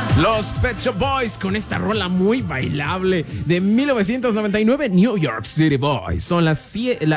Los Pet Shop Boys con esta rola muy bailable de 1999, New York City Boys. Son las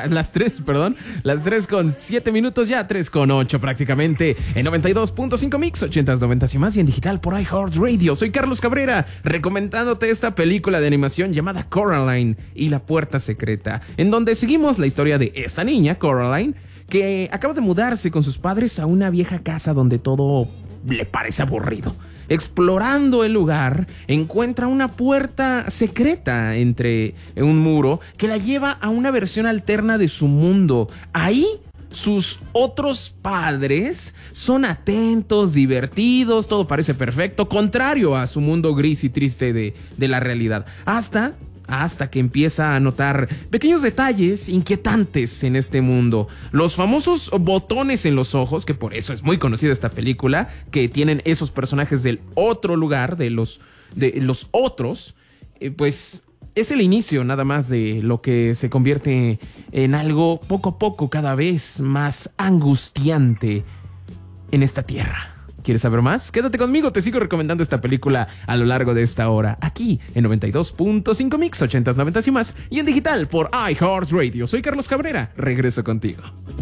3 con 7 minutos ya, 3 con 8 prácticamente, en 92.5 Mix, 80s, 90s y más, y en digital por iHeartRadio. Soy Carlos Cabrera, recomendándote esta película de animación llamada Coraline y la puerta secreta, en donde seguimos la historia de esta niña, Coraline, que acaba de mudarse con sus padres a una vieja casa donde todo le parece aburrido. Explorando el lugar, encuentra una puerta secreta entre un muro que la lleva a una versión alterna de su mundo. Ahí, sus otros padres son atentos, divertidos, todo parece perfecto, contrario a su mundo gris y triste de la realidad. Hasta que empieza a notar pequeños detalles inquietantes en este mundo. Los famosos botones en los ojos, que por eso es muy conocida esta película, que tienen esos personajes del otro lugar, de los otros, pues es el inicio nada más de lo que se convierte en algo poco a poco cada vez más angustiante en esta tierra. ¿Quieres saber más? Quédate conmigo, te sigo recomendando esta película a lo largo de esta hora, aquí en 92.5 Mix, 80s, 90s y más, y en digital por iHeartRadio. Soy Carlos Cabrera, regreso contigo.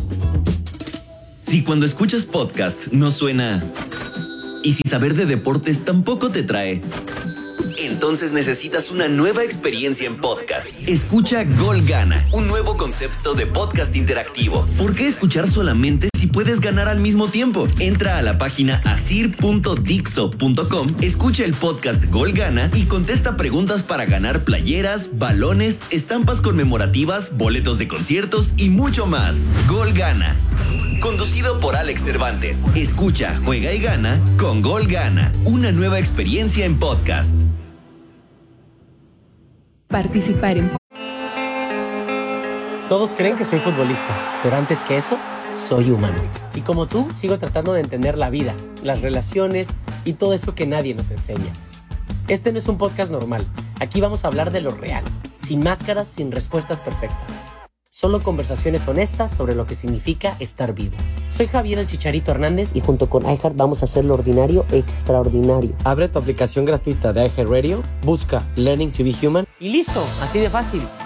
Si cuando escuchas podcast no suena, y si saber de deportes tampoco te trae, entonces necesitas una nueva experiencia en podcast. Escucha Gol Gana, un nuevo concepto de podcast interactivo. ¿Por qué escuchar solamente si puedes ganar al mismo tiempo? Entra a la página asir.dixo.com, escucha el podcast Gol Gana y contesta preguntas para ganar playeras, balones, estampas conmemorativas, boletos de conciertos y mucho más. Gol Gana, conducido por Alex Cervantes. Escucha, juega y gana con Gol Gana, una nueva experiencia en podcast. Participar en... Todos creen que soy futbolista, pero antes que eso, soy humano. Y como tú, sigo tratando de entender la vida, las relaciones y todo eso que nadie nos enseña. Este no es un podcast normal. Aquí vamos a hablar de lo real, sin máscaras, sin respuestas perfectas. Solo conversaciones honestas sobre lo que significa estar vivo. Soy Javier el Chicharito Hernández y junto con iHeart vamos a hacer lo ordinario extraordinario. Abre tu aplicación gratuita de iHeartRadio, busca Learning to be Human y listo, así de fácil.